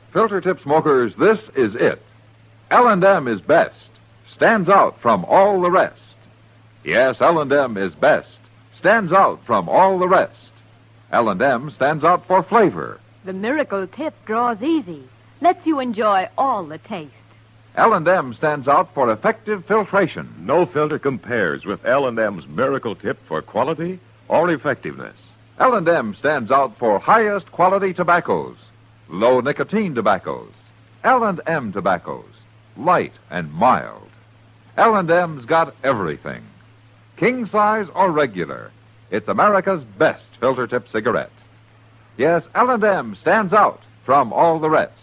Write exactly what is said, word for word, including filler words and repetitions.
Filter tip smokers, this is it. L and M is best. Stands out from all the rest. Yes, L and M is best. Stands out from all the rest. L and M stands out for flavor. The miracle tip draws easy. Lets you enjoy all the taste. L and M stands out for effective filtration. No filter compares with L and M's miracle tip for quality or effectiveness. L and M stands out for highest quality tobaccos, low nicotine tobaccos, L and M tobaccos, light and mild. L and M's got everything. King size or regular, it's America's best filter tip cigarette. Yes, L and M stands out from all the rest.